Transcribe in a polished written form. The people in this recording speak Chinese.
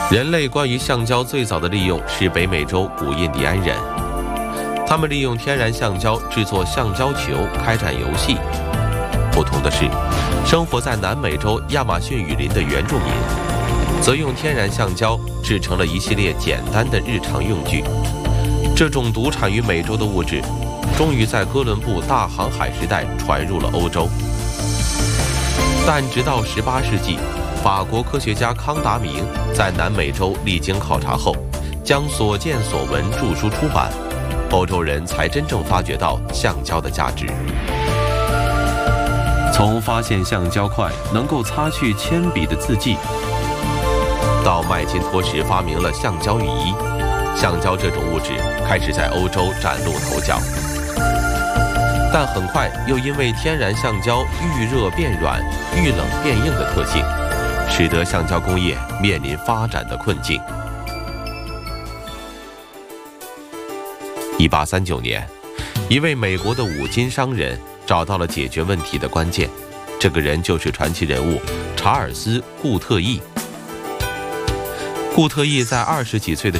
人类关于橡胶最早的利用是北美洲古印第安人，他们利用天然橡胶制作橡胶球，开展游戏。不同的是，生活在南美洲亚马逊雨林的原住民，则用天然橡胶制成了一系列简单的日常用具。这种独产于美洲的物质，终于在哥伦布大航海时代传入了欧洲。但直到18世纪，法国科学家康达明在南美洲历经考察后，将所见所闻著书出版，欧洲人才真正发觉到橡胶的价值。从发现橡胶块能够擦去铅笔的字迹，到麦金托什发明了橡胶雨衣，橡胶这种物质开始在欧洲崭露头角。但很快又因为天然橡胶遇热变软、遇冷变硬的特性，使得橡胶工业面临发展的困境。1839年，一位美国的五金商人找到了解决问题的关键，这个人就是传奇人物查尔斯·固特异。固特异在20几岁的